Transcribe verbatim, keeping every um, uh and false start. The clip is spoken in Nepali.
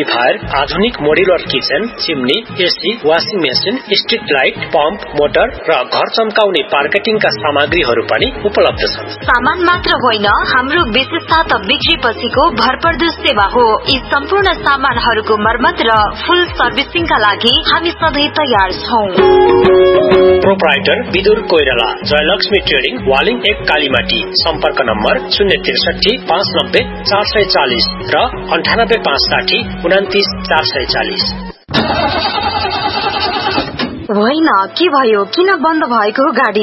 ह्युमिडिफायर, आधुनिक modular kitchen, chimney, AC, washing machine, street light, pump, motor र घर चम्काउने मार्केटिङका सामग्रीहरू पनि उपलब्ध छन्। सामान मात्र होइन, हाम्रो विशेषता त बिक्री पछिको भरपर्दो सेवा हो। यी सम्पूर्ण सामानहरूको मर्मत र फुल सर्भिसिङका लागि हामी सधैँ तयार छौं। प्रोप्राइटर विदुर कोइराला, जयलक्ष्मी ट्रेडिङ, वालिङ एक कालीमाटी। सम्पर्क नम्बर शून्य त्रिसठी पाँच नब्बे चार सय चालिस र अन्ठानब्बे पाँच साठी उनातिस चार सय चालिस। होइन, के भयो? किन बन्द भएको गाडी?